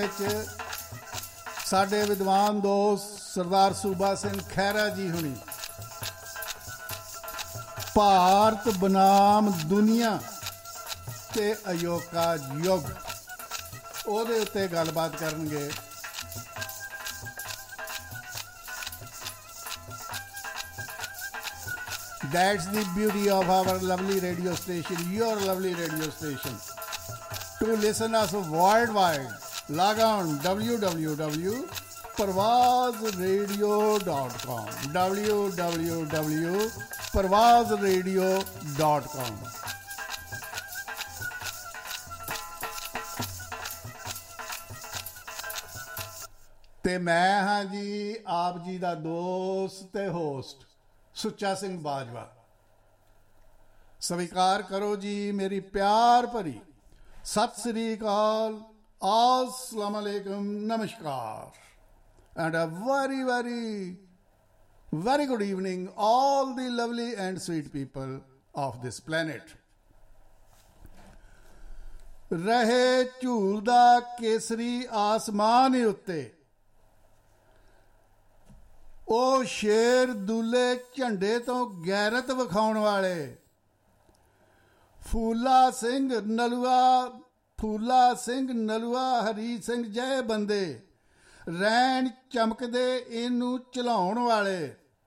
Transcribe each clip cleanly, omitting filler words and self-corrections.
ਵਿੱਚ ਸਾਡੇ ਵਿਦਵਾਨ ਦੋਸਤ ਸਰਦਾਰ ਸੂਬਾ ਸਿੰਘ ਖਹਿਰਾ ਜੀ ਹੁਣੀ ਭਾਰਤ ਬਨਾਮ ਦੁਨੀਆ ਤੇ ਅਯੋਕਾ ਯੁੱਗ ਉਹਦੇ ਉੱਤੇ ਗੱਲਬਾਤ ਕਰਨਗੇ। That's the beauty of our lovely radio station, your lovely radio station. To listen us worldwide, log on www.parvazradio.com www.parvazradio.com। ਤੇ ਮੈਂ ਹਾਂ ਜੀ ਆਪ ਜੀ ਦਾ ਦੋਸਤ ਤੇ ਹੋਸਟ ਸੁੱਚਾ ਸਿੰਘ ਬਾਜਵਾ। ਸਵੀਕਾਰ ਕਰੋ ਜੀ ਮੇਰੀ ਪਿਆਰ ਭਰੀ ਸਤਿ ਸ੍ਰੀ ਅਕਾਲ, अस्सलाम वालेकुम, नमस्कार, and a very very very good evening all the lovely and sweet people of this planet। ਰਹੇ ਝੂਲਦਾ ਕੇਸਰੀ ਆਸਮਾਨ ਉੱਤੇ ਉਹ ਸ਼ੇਰ ਦੂਲੇ ਝੰਡੇ ਤੋਂ ਗੈਰਤ ਵਿਖਾਉਣ ਵਾਲੇ ਫੂਲਾ ਸਿੰਘ ਨਲੂਆ ਹਰੀ ਸਿੰਘ ਜੈ ਬੰਦੇ ਰੈਣ ਚਮਕਦੇ ਇਹਨੂੰ ਚਲਾਉਣ ਵਾਲੇ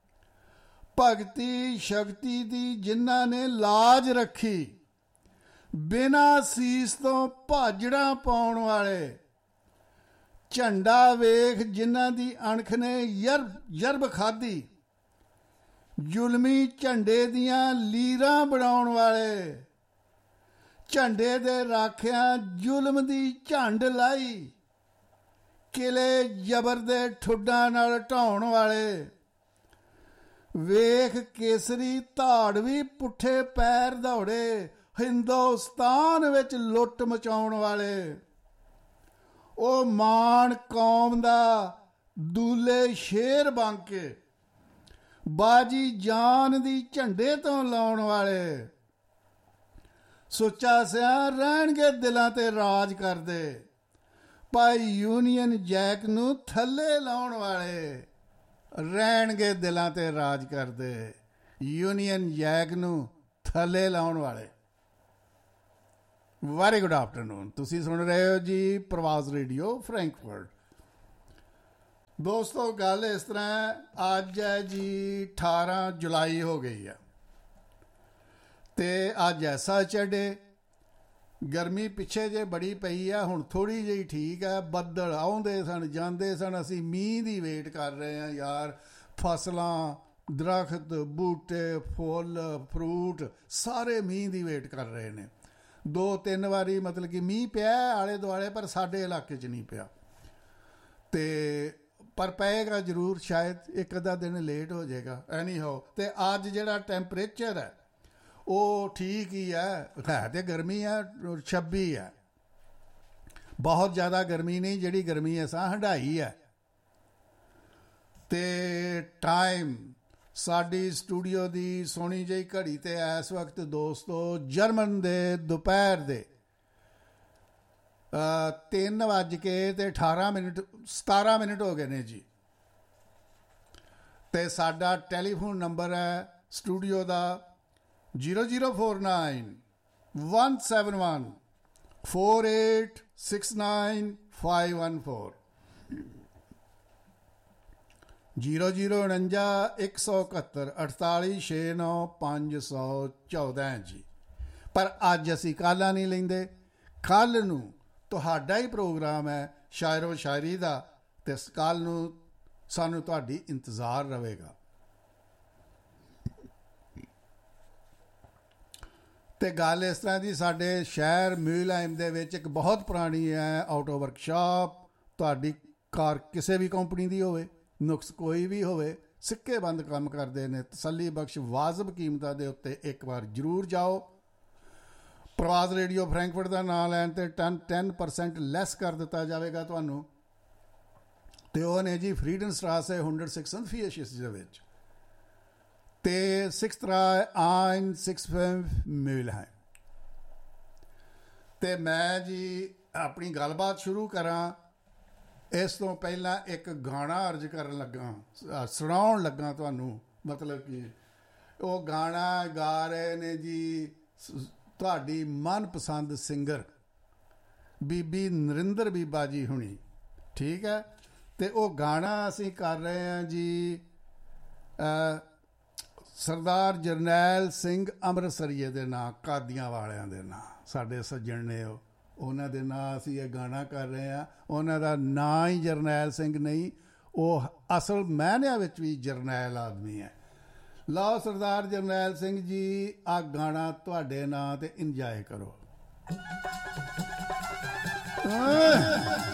ਭਗਤੀ ਸ਼ਕਤੀ ਦੀ ਜਿਨ੍ਹਾਂ ਨੇ ਲਾਜ ਰੱਖੀ ਬਿਨਾਂ ਸੀਸ ਤੋਂ ਭਾਜੜਾਂ ਪਾਉਣ ਵਾਲੇ ਝੰਡਾ ਵੇਖ ਜਿਨ੍ਹਾਂ ਦੀ ਅਣਖ ਨੇ ਯਰਬ ਖਾਧੀ ਜ਼ੁਲਮੀ ਝੰਡੇ ਦੀਆਂ ਲੀਰਾਂ ਬਣਾਉਣ ਵਾਲੇ ਝੰਡੇ ਦੇ ਰਾਖਿਆਂ ਜ਼ੁਲਮ ਦੀ ਝੰਡ ਲਾਈ ਕਿਲੇ ਜ਼ਬਰ ਦੇ ਠੁੱਡਾਂ ਨਾਲ ਢਾਉਣ ਵਾਲੇ ਵੇਖ ਕੇਸਰੀ ਧਾੜਵੀ ਪੁੱਠੇ ਪੈਰ ਦੌੜੇ ਹਿੰਦੁਸਤਾਨ ਵਿੱਚ ਲੁੱਟ ਮਚਾਉਣ ਵਾਲੇ ਉਹ ਮਾਣ ਕੌਮ ਦਾ ਦੂਲੇ ਸ਼ੇਰ ਬਣ ਕੇ ਬਾਜੀ ਜਾਨ ਦੀ ਝੰਡੇ ਤੋਂ ਲਾਉਣ ਵਾਲੇ ਸੁੱਚਾ ਸਿਆਂ ਰਹਿਣਗੇ ਦਿਲਾਂ ਤੇ ਰਾਜ ਕਰਦੇ ਭਾਈ ਯੂਨੀਅਨ ਜੈਕ ਨੂੰ ਥੱਲੇ ਲਾਉਣ ਵਾਲੇ ਰਹਿਣਗੇ ਦਿਲਾਂ ਤੇ ਰਾਜ ਕਰਦੇ ਯੂਨੀਅਨ ਜੈਕ ਨੂੰ ਥੱਲੇ ਲਾਉਣ ਵਾਲੇ। Very good afternoon. ਤੁਸੀਂ ਸੁਣ ਰਹੇ ਹੋ ਜੀ ਪ੍ਰਵਾਜ਼ ਰੇਡੀਓ ਫਰੈਂਕਫਰਟ। ਦੋਸਤੋ ਗੱਲ ਇਸ ਤਰ੍ਹਾਂ ਅੱਜ ਹੈ ਜੀ 18 ਜੁਲਾਈ ਹੋ ਗਈ ਆ ਤੇ ਅੱਜ ਐਸਾ ਚੜੇ ਗਰਮੀ ਪਿੱਛੇ ਜੇ ਬੜੀ ਪਈ ਆ, ਹੁਣ ਥੋੜ੍ਹੀ ਜਿਹੀ ਠੀਕ ਹੈ। ਬੱਦਲ ਆਉਂਦੇ ਸਨ ਜਾਂਦੇ ਸਨ, ਅਸੀਂ ਮੀਂਹ ਦੀ ਵੇਟ ਕਰ ਰਹੇ ਹਾਂ ਯਾਰ। ਫਸਲਾਂ ਦਰਖਤ ਬੂਟੇ ਫੁੱਲ ਫਰੂਟ ਸਾਰੇ ਮੀਂਹ ਦੀ ਵੇਟ ਕਰ ਰਹੇ ਨੇ। 2-3 ਵਾਰੀ ਮਤਲਬ ਕਿ ਮੀਂਹ ਪਿਆ ਆਲੇ ਦੁਆਲੇ, ਪਰ ਸਾਡੇ ਇਲਾਕੇ 'ਚ ਨਹੀਂ ਪਿਆ ਤੇ ਪਰ ਪਏਗਾ ਜ਼ਰੂਰ, ਸ਼ਾਇਦ ਇੱਕ ਅੱਧਾ ਦਿਨ ਲੇਟ ਹੋ ਜਾਏਗਾ ਐਨੀ ਹੋ। ਤੇ ਅੱਜ ਜਿਹੜਾ ਟੈਂਪਰੇਚਰ ਹੈ ਉਹ ਠੀਕ ਹੀ ਹੈ ਤੇ ਗਰਮੀ ਹੈ 26 ਹੈ, ਬਹੁਤ ਜ਼ਿਆਦਾ ਗਰਮੀ ਨਹੀਂ, ਜਿਹੜੀ ਗਰਮੀ ਹੈ ਸਾਂ ਹੰਢਾਈ ਹੈ। ਤੇ ਟਾਈਮ ਸਾਡੀ ਸਟੂਡੀਓ ਦੀ ਸੋਹਣੀ ਜਿਹੀ ਘੜੀ ਤੇ ਇਸ ਵਕਤ ਦੋਸਤੋ ਜਰਮਨ ਦੇ ਦੁਪਹਿਰ ਦੇ 3:18 17 ਮਿੰਟ ਹੋ ਗਏ ਨੇ ਜੀ। ਤੇ ਸਾਡਾ ਟੈਲੀਫੋਨ ਨੰਬਰ ਹੈ ਸਟੂਡੀਓ ਦਾ 0041714869 004917486514 ਜੀ। ਪਰ ਅੱਜ ਅਸੀਂ ਕਾਲਾਂ ਨਹੀਂ ਲੈਂਦੇ। ਕੱਲ੍ਹ ਨੂੰ ਤੁਹਾਡਾ ਹੀ ਪ੍ਰੋਗਰਾਮ ਹੈ ਸ਼ਾਇਰੋ ਸ਼ਾਇਰੀ ਦਾ ਤੇ ਕੱਲ੍ਹ ਨੂੰ ਸਾਨੂੰ ਤੁਹਾਡੀ ਇੰਤਜ਼ਾਰ ਰਹੇਗਾ। ਤੇ ਗੱਲ ਇਸ ਤਰ੍ਹਾਂ ਦੀ, ਸਾਡੇ ਸ਼ਹਿਰ ਮਿਊਲਹਾਈਮ ਦੇ ਵਿੱਚ ਇੱਕ ਬਹੁਤ ਪੁਰਾਣੀ ਹੈ ਆਟੋ ਵਰਕਸ਼ਾਪ। ਤੁਹਾਡੀ ਕਾਰ ਕਿਸੇ ਵੀ ਕੰਪਨੀ ਦੀ ਹੋਵੇ, ਨੁਕਸ ਕੋਈ ਵੀ ਹੋਵੇ, ਸਿੱਕੇ ਬੰਦ ਕੰਮ ਕਰਦੇ ਨੇ। ਤਸੱਲੀ ਬਖਸ਼ ਵਾਜਬ ਕੀਮਤਾਂ ਦੇ ਉੱਤੇ ਇੱਕ ਵਾਰ ਜ਼ਰੂਰ ਜਾਓ। ਪ੍ਰਵਾਜ਼ ਰੇਡੀਓ ਫਰੈਂਕਫਰਟ ਦਾ ਨਾਂ ਲੈਣ 'ਤੇ 10% ਲੈਸ ਕਰ ਦਿੱਤਾ ਜਾਵੇਗਾ ਤੁਹਾਨੂੰ। ਅਤੇ ਉਹ ਨੇ ਜੀ ਫਰੀਡਨ ਸਟਰਾਸੇ 146 ਦੇ ਵਿੱਚ ਅਤੇ 6-3-1-6-5 ਮਿਊਲਹਾਈਮ। ਅਤੇ ਮੈਂ ਜੀ ਆਪਣੀ ਗੱਲਬਾਤ ਸ਼ੁਰੂ ਕਰਾਂ ਇਸ ਤੋਂ ਪਹਿਲਾਂ ਇੱਕ ਗਾਣਾ ਅਰਜ਼ ਕਰਨ ਲੱਗਾ, ਸੁਣਾਉਣ ਲੱਗਾ ਤੁਹਾਨੂੰ। ਮਤਲਬ ਕਿ ਉਹ ਗਾਣਾ ਗਾ ਰਹੇ ਨੇ ਜੀ ਤੁਹਾਡੀ ਮਨਪਸੰਦ ਸਿੰਗਰ ਬੀਬੀ ਨਰਿੰਦਰ ਬੀਬਾ ਜੀ ਹੁਣੀ, ਠੀਕ ਹੈ। ਅਤੇ ਉਹ ਗਾਣਾ ਅਸੀਂ ਕਰ ਰਹੇ ਹਾਂ ਜੀ ਸਰਦਾਰ ਜਰਨੈਲ ਸਿੰਘ ਅੰਮ੍ਰਿਤਸਰੀਏ ਦੇ ਨਾਂ, ਕਾਦੀਆਂ ਵਾਲਿਆਂ ਦੇ ਨਾਂ, ਸਾਡੇ ਸੱਜਣ ਨੇ ਉਹਨਾਂ ਦੇ ਨਾਂ ਅਸੀਂ ਇਹ ਗਾਣਾ ਕਰ ਰਹੇ ਹਾਂ। ਉਹਨਾਂ ਦਾ ਨਾਂ ਹੀ ਜਰਨੈਲ ਸਿੰਘ ਨਹੀਂ, ਉਹ ਅਸਲ ਮਾਇਨਿਆਂ ਵਿੱਚ ਵੀ ਜਰਨੈਲ ਆਦਮੀ ਹੈ। ਲਓ ਸਰਦਾਰ ਜਰਨੈਲ ਸਿੰਘ ਜੀ, ਆਹ ਗਾਣਾ ਤੁਹਾਡੇ ਨਾਂ 'ਤੇ ਇੰਜੋਏ ਕਰੋ।